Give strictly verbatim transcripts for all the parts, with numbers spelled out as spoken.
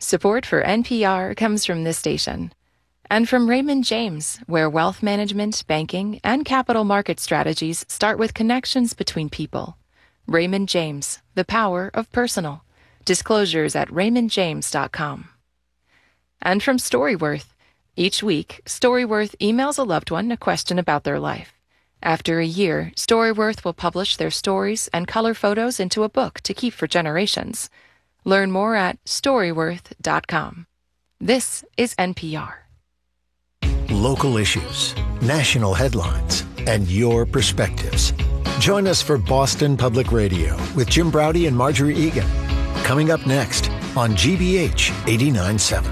Support for N P R comes from this station and from Raymond James, where wealth management, banking, and capital market strategies start with connections between people. Raymond James, the power of personal. Disclosures at raymond james dot com. And from Storyworth. Each week, Storyworth emails a loved one a question about their life. After a year, Storyworth will publish their stories and color photos into a book to keep for generations. Learn more at storyworth dot com. This is N P R. Local issues, national headlines, and your perspectives. Join us for Boston Public Radio with Jim Braude and Marjorie Egan. Coming up next on G B H eighty-nine point seven.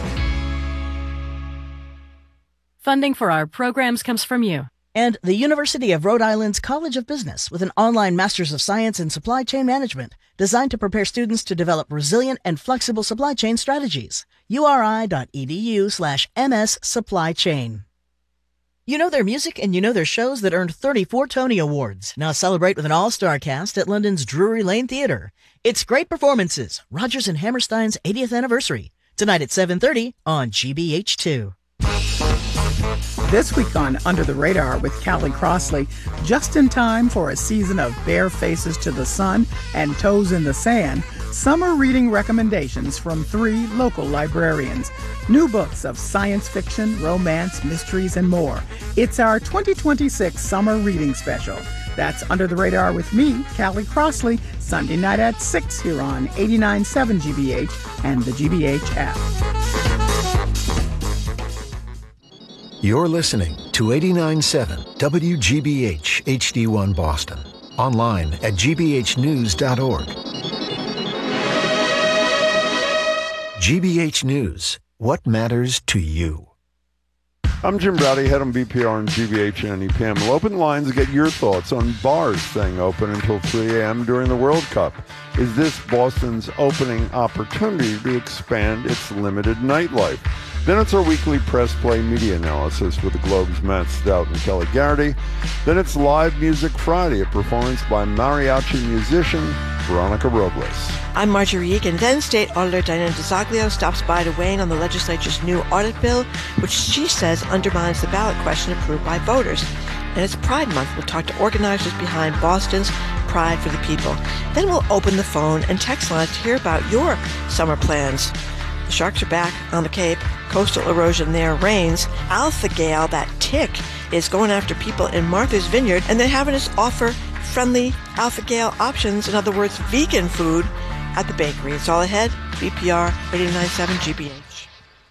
Funding for our programs comes from you. And the University of Rhode Island's College of Business with an online Master's of Science in Supply Chain Management designed to prepare students to develop resilient and flexible supply chain strategies. U R I dot E D U slash M S Supply Chain. You know their music and you know their shows that earned thirty-four Tony Awards. Now celebrate with an all-star cast at London's Drury Lane Theatre. It's great performances. Rodgers and Hammerstein's eightieth anniversary. Tonight at seven thirty on G B H two. This week on Under the Radar with Callie Crossley, just in time for a season of bare faces to the sun and toes in the sand, summer reading recommendations from three local librarians. New books of science fiction, romance, mysteries, and more. It's our twenty twenty-six summer reading special. That's Under the Radar with me, Callie Crossley, Sunday night at six here on eighty-nine point seven G B H and the G B H app. You're listening to eighty-nine point seven W G B H H D one Boston. Online at g b h news dot org. G B H News. What matters to you? I'm Jim Braude, head on B P R and G B H and E P M. We'll open lines to get your thoughts on bars staying open until three a.m. during the World Cup. Is this Boston's opening opportunity to expand its limited nightlife? Then it's our weekly Press Play media analysis with the Globe's Matt Stout and Kelly Garrity. Then it's Live Music Friday, a performance by mariachi musician Veronica Robles. I'm Marjorie Egan. Then State Auditor Diana DeZoglio stops by to weigh in on the legislature's new audit bill, which she says undermines the ballot question approved by voters. And it's Pride Month. We'll talk to organizers behind Boston's Pride for the People. Then we'll open the phone and text lines to hear about your summer plans. The sharks are back on the Cape. Coastal erosion there reigns. Alpha Gale, that tick, is going after people in Martha's Vineyard, and they're having us offer friendly Alpha Gale options, in other words, vegan food, at the bakery. It's all ahead. B P R eighty-nine point seven G B H.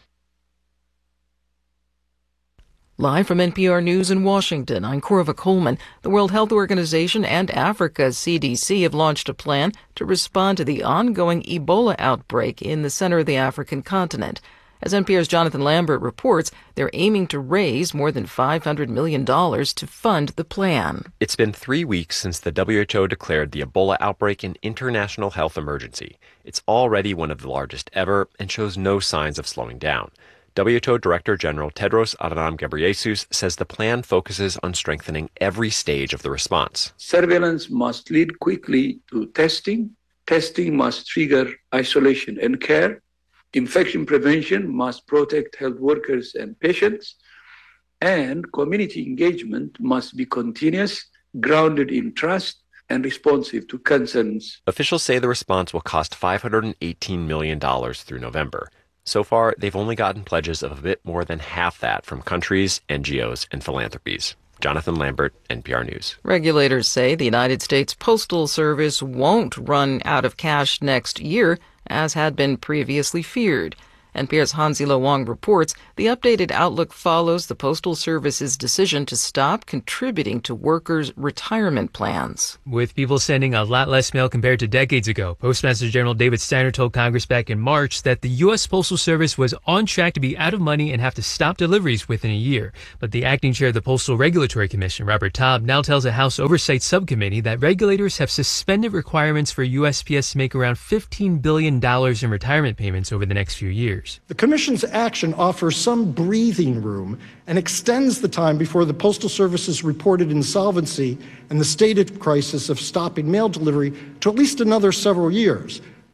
Live from N P R News in Washington, I'm Corva Coleman. The World Health Organization and Africa's C D C have launched a plan to respond to the ongoing Ebola outbreak in the center of the African continent. As N P R's Jonathan Lambert reports, they're aiming to raise more than five hundred million dollars to fund the plan. It's been three weeks since the W H O declared the Ebola outbreak an international health emergency. It's already one of the largest ever and shows no signs of slowing down. W H O Director General Tedros Adhanom Ghebreyesus says the plan focuses on strengthening every stage of the response. Surveillance must lead quickly to testing. Testing must trigger isolation and care. Infection prevention must protect health workers and patients. And community engagement must be continuous, grounded in trust, and responsive to concerns. Officials say the response will cost five hundred eighteen million dollars through November. So far, they've only gotten pledges of a bit more than half that from countries, N G Os, and philanthropies. Jonathan Lambert, N P R News. Regulators say the United States Postal Service won't run out of cash next year, as had been previously feared. N P R's Hansi-Lo Wong reports the updated outlook follows the Postal Service's decision to stop contributing to workers' retirement plans. With people sending a lot less mail compared to decades ago, Postmaster General David Steiner told Congress back in March that the U S. Postal Service was on track to be out of money and have to stop deliveries within a year. But the acting chair of the Postal Regulatory Commission, Robert Taub, now tells a House Oversight Subcommittee that regulators have suspended requirements for U S P S to make around fifteen billion dollars in retirement payments over the next few years. The Commission's action offers some breathing room and extends the time before the Postal Service's reported insolvency and the stated crisis of stopping mail delivery to at least another several years.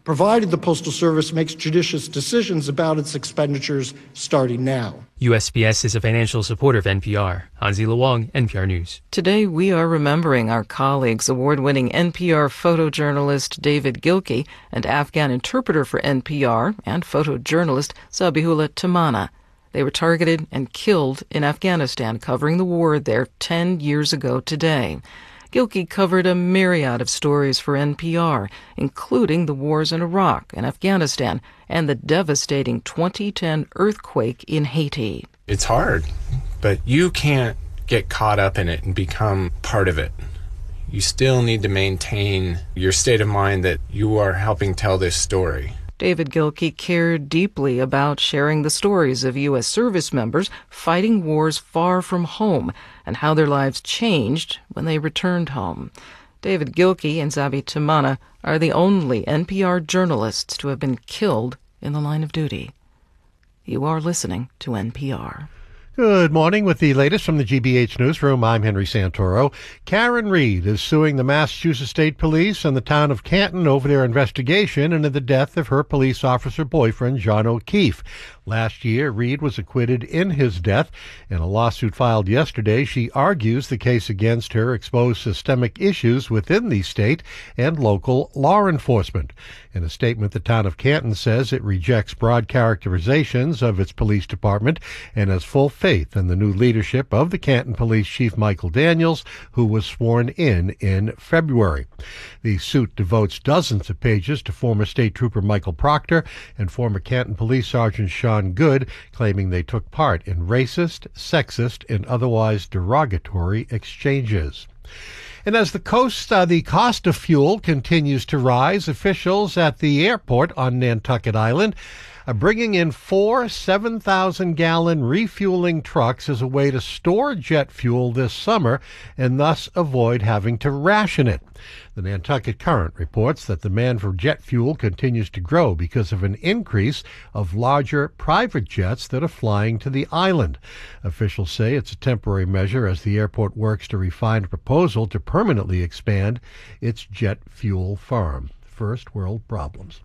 provided the Postal Service makes judicious decisions about its expenditures starting now. U S P S is a financial supporter of N P R. Hansi Luong, N P R News. Today, we are remembering our colleagues, award-winning N P R photojournalist David Gilkey and Afghan interpreter for N P R and photojournalist Zabihullah Tamana. They were targeted and killed in Afghanistan, covering the war there ten years ago today. Gilkey covered a myriad of stories for N P R, including the wars in Iraq and Afghanistan and the devastating twenty ten earthquake in Haiti. It's hard, but you can't get caught up in it and become part of it. You still need to maintain your state of mind that you are helping tell this story. David Gilkey cared deeply about sharing the stories of U S service members fighting wars far from home and how their lives changed when they returned home. David Gilkey and Zabi Tamana are the only N P R journalists to have been killed in the line of duty. You are listening to N P R. Good morning. With the latest from the G B H Newsroom, I'm Henry Santoro. Karen Reed is suing the Massachusetts State Police and the town of Canton over their investigation into the death of her police officer boyfriend, John O'Keefe. Last year, Reed was acquitted in his death. In a lawsuit filed yesterday, she argues the case against her exposed systemic issues within the state and local law enforcement. In a statement, the town of Canton says it rejects broad characterizations of its police department and has full faith in the new leadership of the Canton Police Chief Michael Daniels, who was sworn in in February. The suit devotes dozens of pages to former State Trooper Michael Proctor and former Canton Police Sergeant Sean Good, claiming they took part in racist, sexist, and otherwise derogatory exchanges. And as the coast, uh, the cost of fuel continues to rise, officials at the airport on Nantucket Island are bringing in four seven thousand gallon refueling trucks as a way to store jet fuel this summer and thus avoid having to ration it. The Nantucket Current reports that demand for jet fuel continues to grow because of an increase of larger private jets that are flying to the island. Officials say it's a temporary measure as the airport works to refine a proposal to permanently expand its jet fuel farm. First world problems.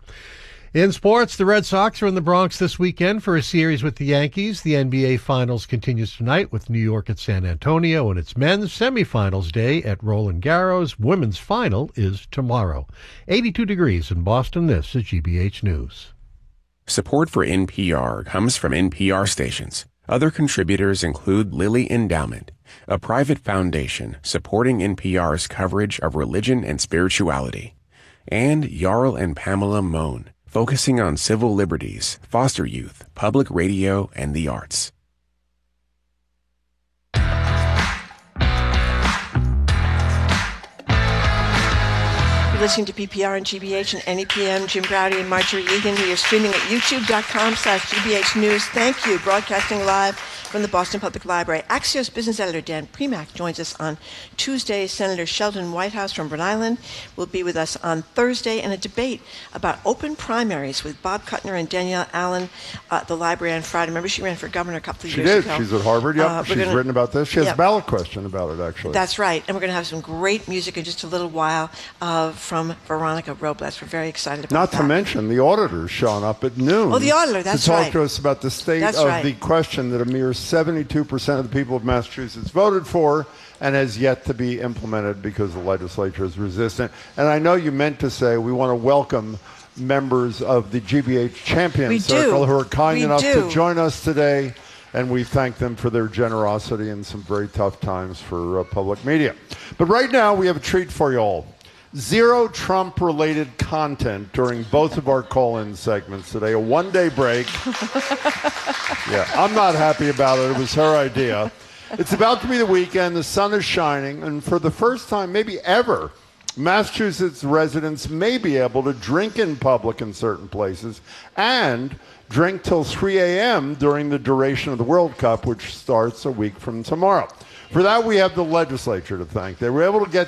In sports, the Red Sox are in the Bronx this weekend for a series with the Yankees. The N B A Finals continues tonight with New York at San Antonio, and it's men's semifinals day at Roland Garros. Women's final is tomorrow. eighty-two degrees in Boston. This is G B H News. Support for N P R comes from N P R stations. Other contributors include Lilly Endowment, a private foundation supporting N P R's coverage of religion and spirituality, and Jarl and Pamela Mohn, focusing on civil liberties, foster youth, public radio, and the arts. You're listening to P P R and G B H and N E P M. Jim Browdy and Marjorie Egan. We are streaming at youtube.com slash GBH News. Thank you. Broadcasting live from the Boston Public Library. Axios business editor Dan Premack joins us on Tuesday. Senator Sheldon Whitehouse from Rhode Island will be with us on Thursday, and a debate about open primaries with Bob Kuttner and Danielle Allen at the library on Friday. Remember, she ran for governor a couple of she years did. ago. She's at Harvard. Yep. Uh, She's gonna, written about this. She has yep. a ballot question about it, actually. That's right. And we're going to have some great music in just a little while uh, from Veronica Robles. We're very excited about Not that. to mention the auditor's showing up at noon. Oh, the auditor, that's to talk right. to us about the state That's of right. the question that a mere seventy-two percent of the people of Massachusetts voted for and has yet to be implemented because the legislature is resistant. And I know you meant to say we want to welcome members of the G B H Champion We Circle do. who are kind We enough do. to join us today, and we thank them for their generosity in some very tough times for uh, public media. But right now we have a treat for you all. Zero Trump-related content during both of our call-in segments today. A one-day break. Yeah, I'm not happy about it. It was her idea. It's about to be the weekend. The sun is shining. And for the first time, maybe ever, Massachusetts residents may be able to drink in public in certain places and drink till three a.m. during the duration of the World Cup, which starts a week from tomorrow. For that, we have the legislature to thank. They were able to get